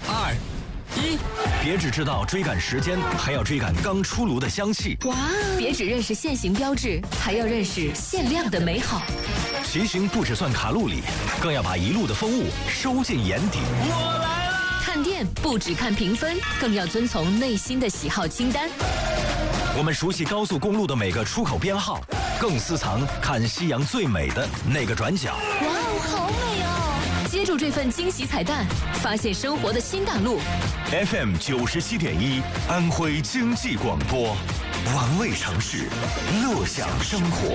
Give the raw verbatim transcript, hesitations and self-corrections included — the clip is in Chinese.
二一，别只知道追赶时间，还要追赶刚出炉的香气。 哇！别只认识现行标志，还要认识限量的美好。 骑行不只算卡路里，更要把一路的风物收进眼底。 我来了！ 看店不只看评分，更要遵从内心的喜好清单。 我们熟悉高速公路的每个出口编号，更私藏看夕阳最美的那个转角。 哇哦，好美哦！接住这份惊喜彩蛋，发现生活的新大陆。 F M 九十七点一，安徽经济广播，玩味城市，乐享生活。